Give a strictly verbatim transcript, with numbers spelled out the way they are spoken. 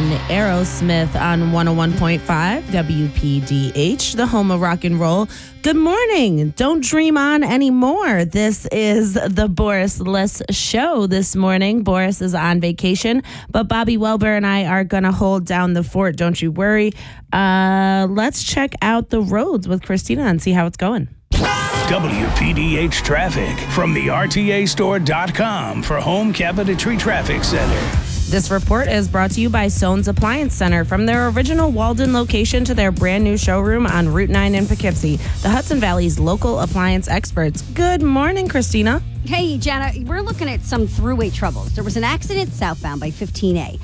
on Aerosmith on one oh one point five W P D H, the home of rock and roll. Good morning. Don't dream on anymore. This is the Boris Liss Show this morning. Boris is on vacation, but Bobby Welber and I are going to hold down the fort. Don't you worry. Uh, let's check out the roads with Christina and see how it's going. W P D H traffic from the R T A store dot com for Home Cabinetry Traffic Center. This report is brought to you by Soane's Appliance Center. From their original Walden location to their brand new showroom on Route nine in Poughkeepsie, the Hudson Valley's local appliance experts. Good morning, Christina. Hey, Jana, we're looking at some thruway troubles. There was an accident southbound by fifteen A.